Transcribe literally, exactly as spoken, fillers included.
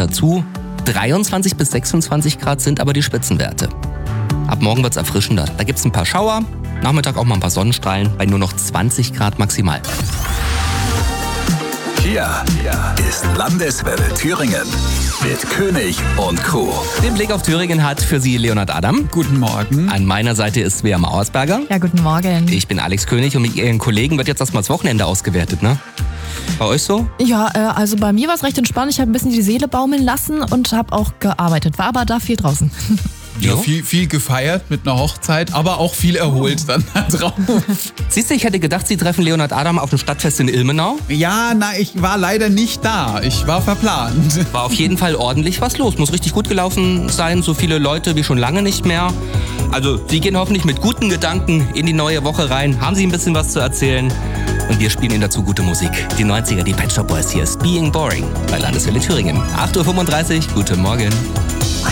dazu. dreiundzwanzig bis sechsundzwanzig Grad sind aber die Spitzenwerte. Ab morgen wird's erfrischender. Da gibt's ein paar Schauer, Nachmittag auch mal ein paar Sonnenstrahlen, bei nur noch zwanzig Grad maximal. Hier ist Landeswelle Thüringen mit König und Crew. Den Blick auf Thüringen hat für Sie Leonhard Adam. Guten Morgen. An meiner Seite ist Svea Mauersberger. Ja, guten Morgen. Ich bin Alex König und mit Ihren Kollegen wird jetzt erstmal das Wochenende ausgewertet, ne? Bei euch so? Ja, äh, also bei mir war es recht entspannt. Ich habe ein bisschen die Seele baumeln lassen und habe auch gearbeitet. War aber da viel draußen. Ja, viel, viel gefeiert mit einer Hochzeit, aber auch viel erholt dann da drauf. Siehst du, ich hätte gedacht, Sie treffen Leonhard Adam auf dem Stadtfest in Ilmenau. Ja, na, ich war leider nicht da. Ich war verplant. War auf jeden Fall ordentlich was los. Muss richtig gut gelaufen sein. So viele Leute wie schon lange nicht mehr. Also, Sie gehen hoffentlich mit guten Gedanken in die neue Woche rein. Haben Sie ein bisschen was zu erzählen? Und wir spielen Ihnen dazu gute Musik. Die neunziger, die Pet Shop Boys. Hier ist Being Boring bei Landeswelle Thüringen. acht Uhr fünfunddreißig, guten Morgen.